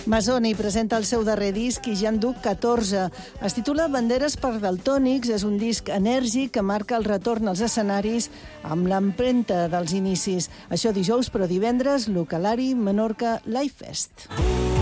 Masoni presenta el seu darrer disc i ja en du 14. Es titula Banderes per Daltònics, és un disc enèrgic que marca el retorn als escenaris amb l'empremta dels inicis. Això dijous, però divendres, Localari Menorca Live Fest.